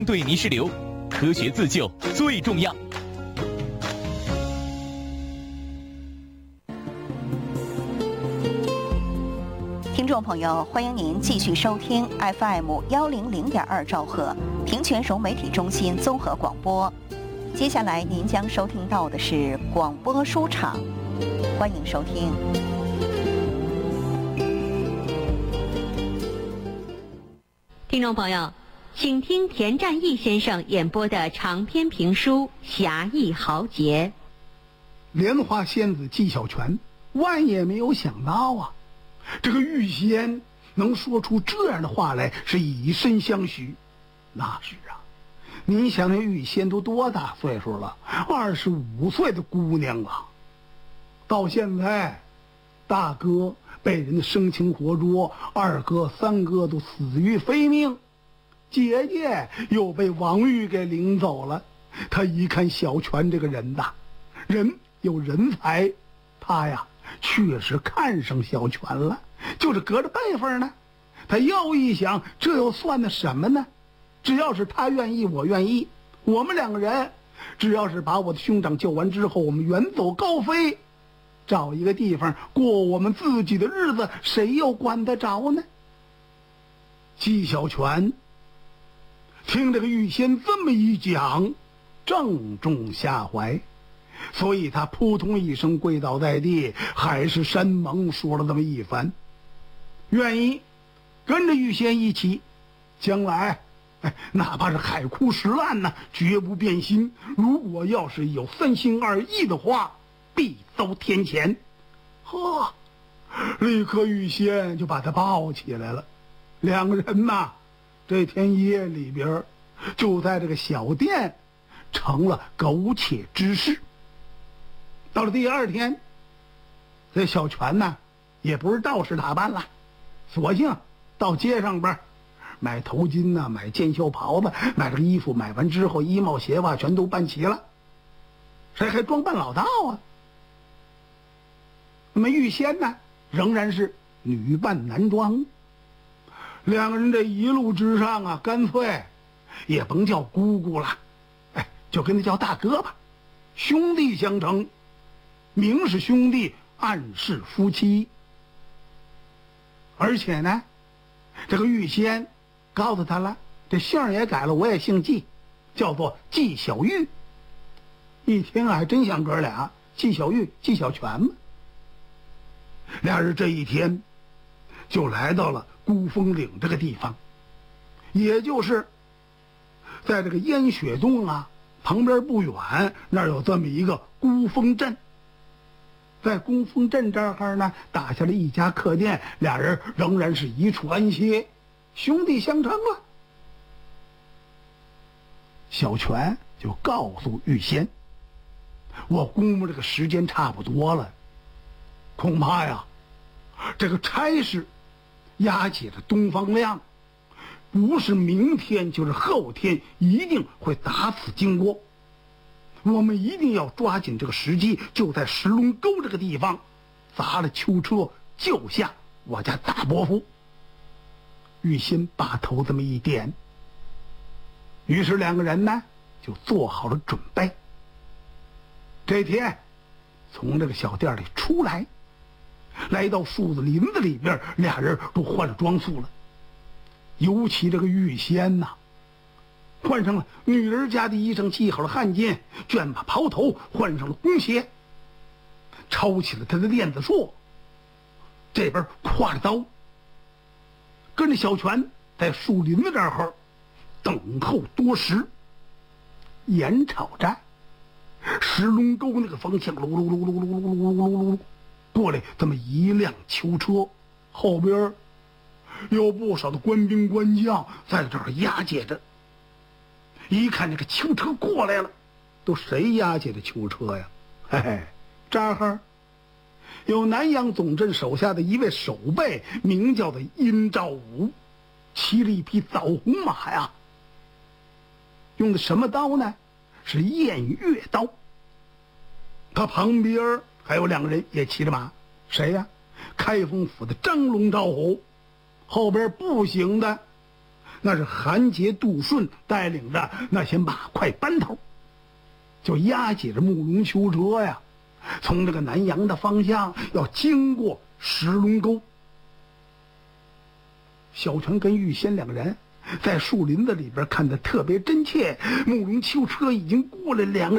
对泥石流，科学自救最重要。 听众朋友，欢迎您继续收听 FM100.2兆赫平泉省媒体中心综合广播。接下来您将收听到的是广播书场，欢迎收听。 听众朋友，请听田占义先生演播的长篇评书《侠义豪杰》。 莲花仙子纪晓泉万也没有想到啊，这个玉仙能说出这样的话来，是以身相许。那是啊，你想那玉仙都多大岁数了？25岁的姑娘啊！到现在，大哥被人生擒活捉，二哥、三哥都死于非命，姐姐又被王玉给领走了。他一看小泉这个人呐，人有人才，他呀确实看上小泉了，就是隔着辈分呢。他又一想，这又算得什么呢？只要是他愿意，我愿意，我们两个人只要是把我的兄长救完之后，我们远走高飞，找一个地方过我们自己的日子，谁又管得着呢？纪晓泉听这个玉仙这么一讲，正中下怀，所以他扑通一声跪倒在地，海誓山盟说了这么一番，愿意跟着玉仙一起，将来哪怕是海枯石烂呢，绝不变心。如果要是有三心二意的话，必遭天谴。呵，立刻玉仙就把他抱起来了。两个人呐，这天夜里边就在这个小店成了苟且之事。到了第二天，这小泉呢也不是道士打扮了，索性到街上边买头巾呐，买箭袖袍子，买这个衣服，买完之后衣帽鞋袜全都办齐了，谁还装扮老道啊？那么玉仙呢，仍然是女扮男装。两个人这一路之上啊，干脆也甭叫姑姑了，就跟他叫大哥吧，兄弟相称，明是兄弟，暗是夫妻。而且呢，这个玉仙告诉他了，这姓也改了，我也姓纪，叫做纪晓玉。一听还真像哥俩，纪晓玉、纪晓泉嘛。俩人这一天就来到了孤峰岭这个地方，也就是在这个烟雪洞啊旁边不远，那儿有这么一个孤峰镇。在孤峰镇这儿呢，打下了一家客店，俩人仍然是一处安歇，兄弟相称了。小泉就告诉玉仙，我估摸这个时间差不多了，恐怕呀这个差事押解着东方亮，不是明天就是后天一定会打此经过，我们一定要抓紧这个时机，就在石龙沟这个地方砸了囚车，救下我家大伯父。玉仙把头这么一点，于是两个人呢就做好了准备。这天从这个小店里出来，来到树子林子里边，俩人都换了装束了。尤其这个玉仙呐，换上了女人家的衣裳，系好了汗巾，卷把袍头，换上了弓鞋，抄起了他的链子槊，这边挎着刀，跟着小泉在树林子这儿等候多时。眼瞅着石龙沟那个方向噜噜噜噜噜噜噜噜噜噜过来这么一辆囚车，后边有不少的官兵官将在这儿押解着。一看这个囚车过来了，都谁押解的囚车呀？这儿有南阳总镇手下的一位守备，名叫的殷兆武，骑了一匹枣红马呀，用的什么刀呢？是偃月刀。他旁边还有两个人也骑着马，谁呀？开封府的张龙赵虎，后边步行的那是韩杰、杜顺带领着那些马快班头，就押解着慕容秋车呀，从这个南阳的方向要经过石龙沟。小泉跟玉仙两个人在树林子里边看得特别真切，慕容秋车已经过了两个